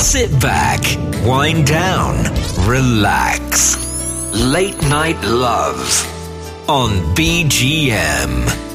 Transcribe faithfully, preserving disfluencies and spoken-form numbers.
Sit back, wind down, relax. Late Night Love on B G M.